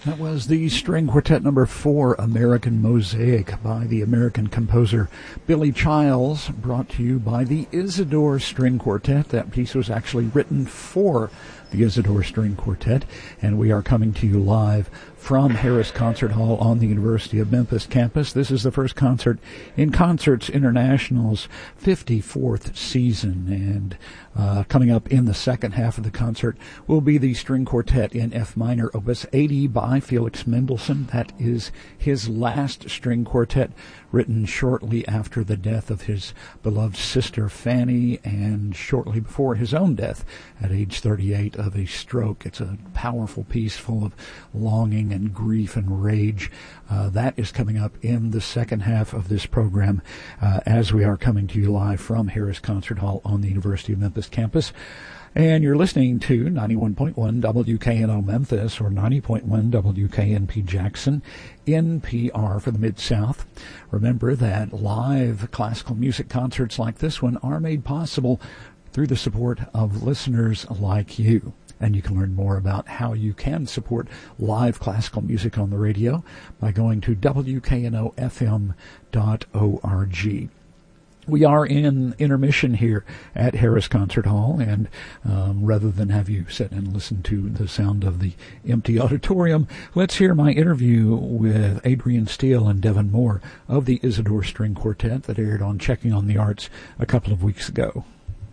That was the string quartet number 4, American Mosaic, by the American composer Billy Childs, brought to you by the Isidore String Quartet. That piece was actually written for the Isidore String Quartet, and we are coming to you live from Harris Concert Hall on the University of Memphis campus. This is the first concert in Concerts International's 54th season, and coming up in the second half of the concert will be the string quartet in F minor, opus 80 by Felix Mendelssohn. That is his last string quartet, written shortly after the death of his beloved sister Fanny and shortly before his own death at age 38 of a stroke. It's a powerful piece full of longing and grief and rage. That is coming up in the second half of this program as we are coming to you live from Harris Concert Hall on the University of Memphis campus. And you're listening to 91.1 WKNO Memphis or 90.1 WKNP Jackson, NPR for the Mid-South. Remember that live classical music concerts like this one are made possible through the support of listeners like you. And you can learn more about how you can support live classical music on the radio by going to WKNOFM.org. We are in intermission here at Harris Concert Hall, and rather than have you sit and listen to the sound of the empty auditorium, let's hear my interview with Adrian Steele and Devin Moore of the Isidore String Quartet that aired on Checking on the Arts a couple of weeks ago.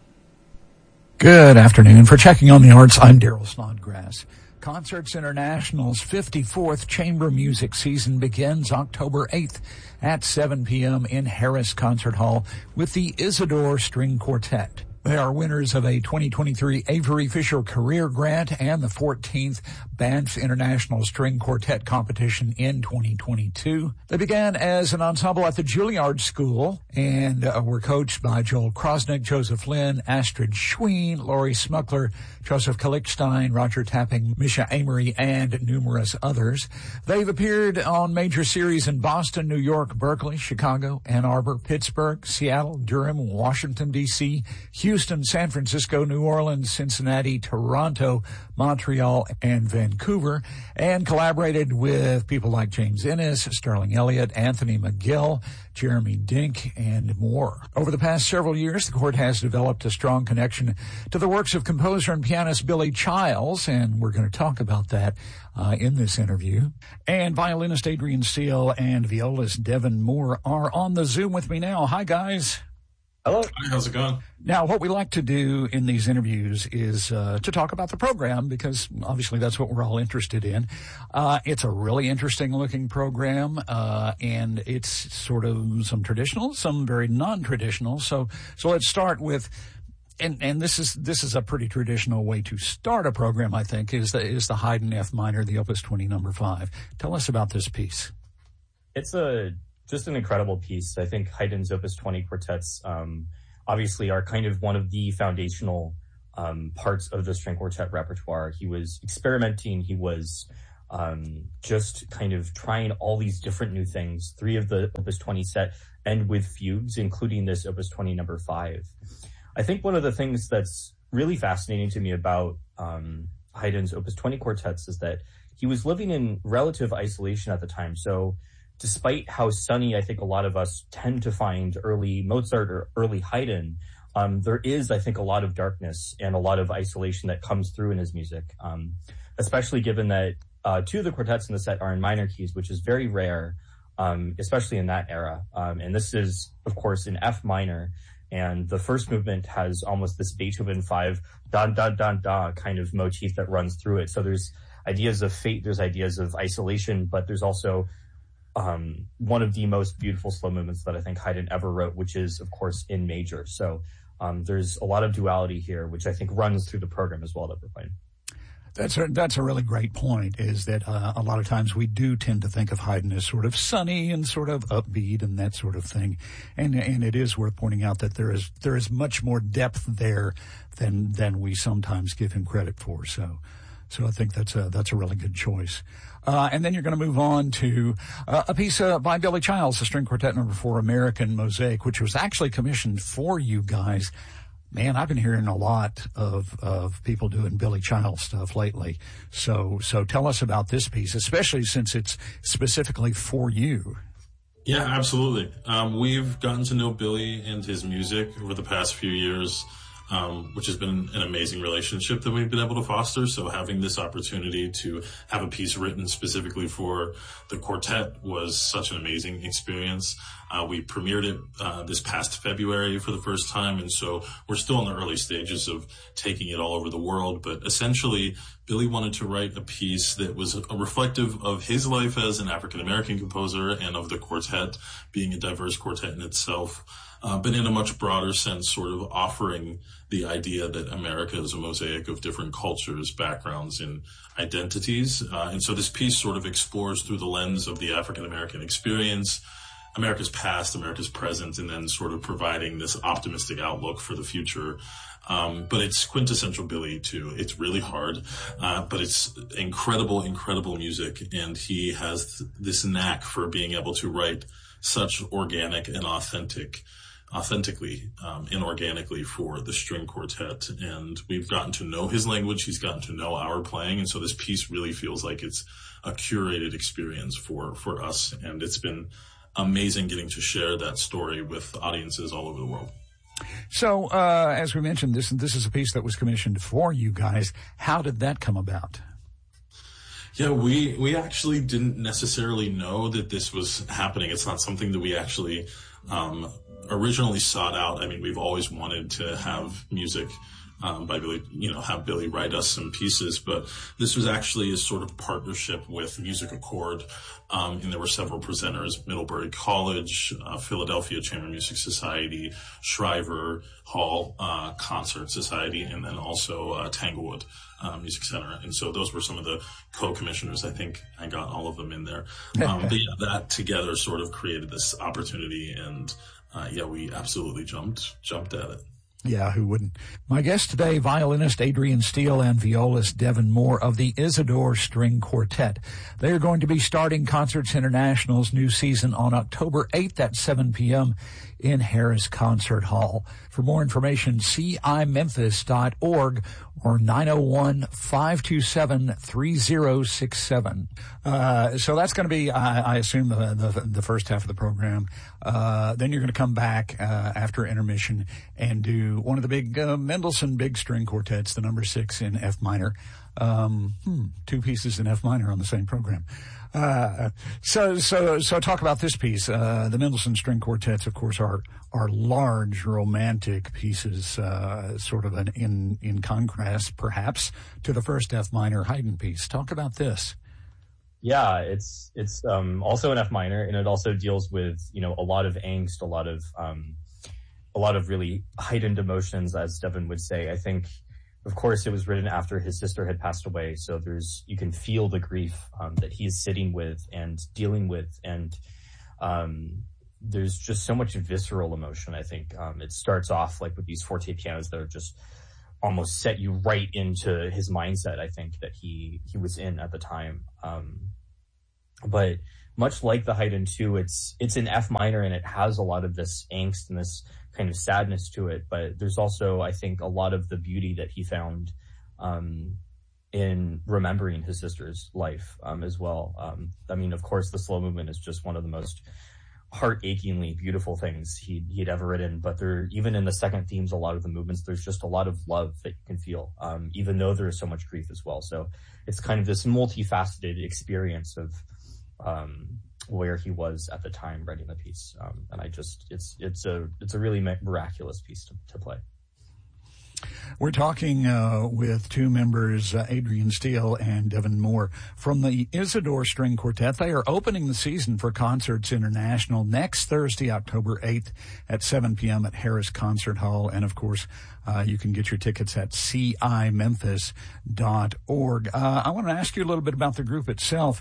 Good afternoon. For Checking on the Arts, I'm Daryl Snodgrass. Concerts International's 54th chamber music season begins October 8th at 7 p.m. in Harris Concert Hall with the Isidore String Quartet. They are winners of a 2023 Avery Fisher Career Grant and the 14th Banff International String Quartet Competition in 2022. They began as an ensemble at the Juilliard School and were coached by Joel Krosnick, Joseph Lynn, Astrid Schween, Laurie Smuckler, Joseph Kalickstein, Roger Tapping, Misha Amory, and numerous others. They've appeared on major series in Boston, New York, Berkeley, Chicago, Ann Arbor, Pittsburgh, Seattle, Durham, Washington, D.C., Houston, San Francisco, New Orleans, Cincinnati, Toronto, Montreal, and Vancouver, and collaborated with people like James Innes, Sterling Elliott, Anthony McGill, Jeremy Dink, and more. Over the past several years, the court has developed a strong connection to the works of composer and pianist Billy Childs, and we're going to talk about that in this interview. And violinist Adrian Steele and violist Devin Moore are on the Zoom with me now. Hi, guys. Hello. Hi, how's it going? Now, what we like to do in these interviews is to talk about the program, because obviously that's what we're all interested in. It's a really interesting looking program, and it's sort of some traditional, some very non-traditional. So let's start with, and this is a pretty traditional way to start a program, I think, is the Haydn F minor, the Opus 20 number 5. Tell us about this piece. It's just an incredible piece. I think Haydn's Opus 20 quartets obviously are kind of one of the foundational parts of the string quartet repertoire. He was experimenting. He was just kind of trying all these different new things. 3 of the Opus 20 set end with fugues, including this Opus 20 number 5. I think one of the things that's really fascinating to me about Haydn's Opus 20 quartets is that he was living in relative isolation at the time. So despite how sunny I think a lot of us tend to find early Mozart or early Haydn, there is, I think, a lot of darkness and a lot of isolation that comes through in his music, especially given that 2 of the quartets in the set are in minor keys, which is very rare, especially in that era. And this is, of course, in F minor. And the first movement has almost this Beethoven 5 da-da-da-da kind of motif that runs through it. So there's ideas of fate, there's ideas of isolation, but there's also one of the most beautiful slow movements that I think Haydn ever wrote, which is, of course, in major. So there's a lot of duality here, which I think runs through the program as well that we're playing. That's a really great point, is that a lot of times we do tend to think of Haydn as sort of sunny and sort of upbeat and that sort of thing. And it is worth pointing out that there is much more depth there than we sometimes give him credit for. So I think that's a really good choice. And then you're going to move on to a piece by Billy Childs, the string quartet number 4, American Mosaic, which was actually commissioned for you guys. Man, I've been hearing a lot of people doing Billy Childs stuff lately. So tell us about this piece, especially since it's specifically for you. Yeah, absolutely. We've gotten to know Billy and his music over the past few years, which has been an amazing relationship that we've been able to foster. So having this opportunity to have a piece written specifically for the quartet was such an amazing experience. We premiered it this past February for the first time, and so we're still in the early stages of taking it all over the world. But essentially, Billy wanted to write a piece that was reflective of his life as an African-American composer and of the quartet being a diverse quartet in itself, but in a much broader sense, sort of offering the idea that America is a mosaic of different cultures, backgrounds, and identities. And so this piece sort of explores through the lens of the African-American experience, America's past, America's present, and then sort of providing this optimistic outlook for the future. But it's quintessential Billy too. It's really hard, but it's incredible, incredible music. And he has this knack for being able to write such organic and authentically and organically for the string quartet. And we've gotten to know his language. He's gotten to know our playing. And so this piece really feels like it's a curated experience for us. And it's been amazing getting to share that story with audiences all over the world. So, as we mentioned, this is a piece that was commissioned for you guys. How did that come about? Yeah, we actually didn't necessarily know that this was happening. It's not something that we actually originally sought out. I mean, we've always wanted to have music by Billy, have Billy write us some pieces, but this was actually a sort of partnership with Music Accord, and there were several presenters: Middlebury College, Philadelphia Chamber Music Society, Shriver Hall Concert Society, and then also Tanglewood Music Center. And so those were some of the co-commissioners. I think I got all of them in there. But yeah, that together sort of created this opportunity, and we absolutely jumped at it. Yeah, who wouldn't? My guest today, violinist Adrian Steele and violist Devin Moore of the Isidore String Quartet. They are going to be starting Concerts International's new season on October 8th at 7 p.m. in Harris Concert Hall. For more information, cimemphis.org or 901-527-3067. So that's going to be, I assume, the first half of the program. Then you're going to come back after intermission and do one of the big Mendelssohn big string quartets, the number 6 in F minor. Two pieces in F minor on the same program. So talk about this piece. The Mendelssohn string quartets, of course, are large romantic pieces, sort of in contrast, perhaps, to the first F minor Haydn piece. Talk about this. Yeah, it's also an F minor, and it also deals with, a lot of angst, a lot of really heightened emotions, as Devin would say. I think, of course, it was written after his sister had passed away, so you can feel the grief that he is sitting with and dealing with, and there's just so much visceral emotion. I think it starts off like with these forte pianos that are just almost set you right into his mindset, I think, that he was in at the time. But much like the Haydn 2, it's in F minor, and it has a lot of this angst and this kind of sadness to it, but there's also, I think, a lot of the beauty that he found in remembering his sister's life as well. I mean, of course, the slow movement is just one of the most heart-achingly beautiful things he'd ever written, but even in the second themes, a lot of the movements, there's just a lot of love that you can feel, even though there is so much grief as well. So it's kind of this multifaceted experience of where he was at the time writing the piece, and it's a really miraculous piece to play. We're talking with two members, Adrian Steele and Devin Moore, from the Isidore String Quartet. They are opening the season for Concerts International next Thursday, October 8th at 7 p.m. at Harris Concert Hall. And, of course, you can get your tickets at cimemphis.org. I want to ask you a little bit about the group itself.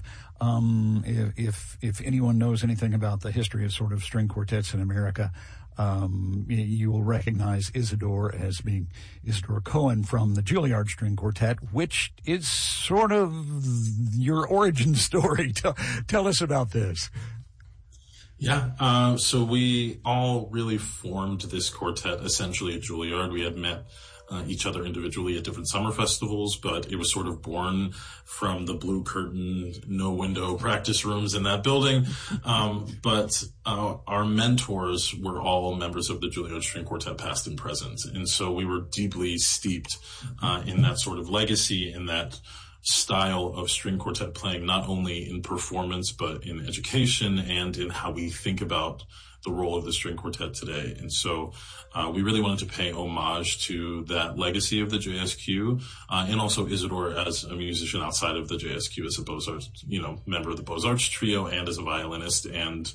If anyone knows anything about the history of sort of string quartets in America, you will recognize Isidore as being Isidore Cohen from the Juilliard String Quartet, which is sort of your origin story. Tell us about this. Yeah, so we all really formed this quartet essentially at Juilliard. We had met each other individually at different summer festivals, but it was sort of born from the blue curtain, no window practice rooms in that building. But our mentors were all members of the Juilliard String Quartet, past and present. And so we were deeply steeped in that sort of legacy, in that style of string quartet playing, not only in performance, but in education and in how we think about the role of the string quartet today. And so we really wanted to pay homage to that legacy of the JSQ, and also Isidore as a musician outside of the JSQ, as a Beaux-Arts, member of the Beaux-Arts trio, and as a violinist and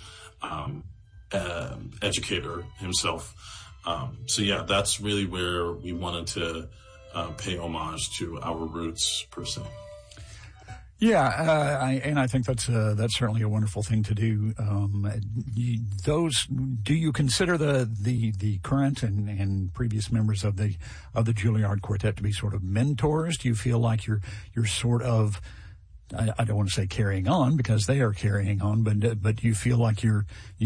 educator himself. So yeah, that's really where we wanted to pay homage to our roots, per se. Yeah, I think that's certainly a wonderful thing to do. Do you consider the current and previous members of the Juilliard Quartet to be sort of mentors? Do you feel like you're sort of, I don't want to say carrying on, because they are carrying on, but do you feel like you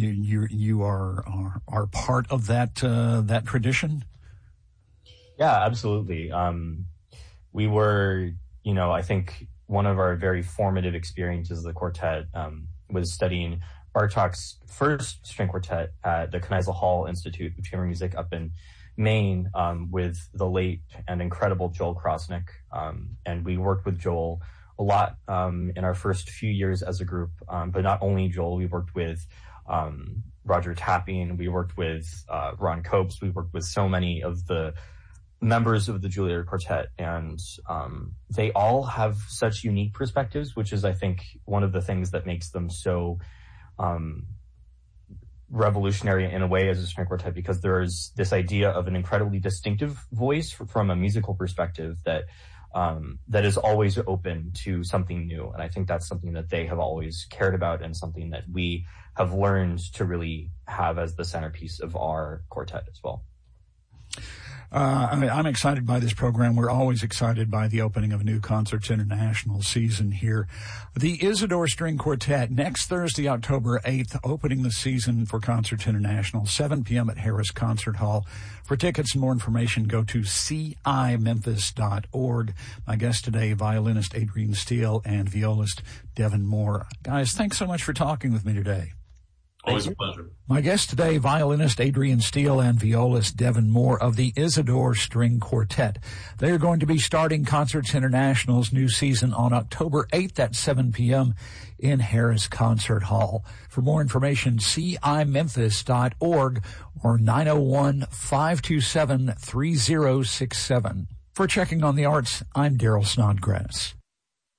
are part of that tradition? Yeah, absolutely. We were, I think one of our very formative experiences of the quartet was studying Bartók's first string quartet at the Kneisel Hall Institute of Chamber Music up in Maine, with the late and incredible Joel Krosnick. And we worked with Joel a lot in our first few years as a group. But not only Joel, we worked with Roger Tapping, we worked with Ron Copes, we worked with so many of the members of the Juilliard Quartet, and they all have such unique perspectives, which is, I think, one of the things that makes them so revolutionary in a way as a string quartet, because there's this idea of an incredibly distinctive voice from a musical perspective that is always open to something new. And I think that's something that they have always cared about, and something that we have learned to really have as the centerpiece of our quartet as well. I'm excited by this program. We're always excited by the opening of a new Concerts International season here. The Isidore String Quartet, next Thursday, October 8th, opening the season for Concerts International, 7 p.m. at Harris Concert Hall. For tickets and more information, go to cimemphis.org. My guest today, violinist Adrian Steele and violist Devin Moore. Guys, thanks so much for talking with me today. Always a pleasure. My guest today, violinist Adrian Steele and violist Devin Moore of the Isidore String Quartet. They are going to be starting Concerts International's new season on October 8th at 7 p.m. in Harris Concert Hall. For more information, cimemphis.org or 901-527-3067. For Checking on the Arts, I'm Daryl Snodgrass.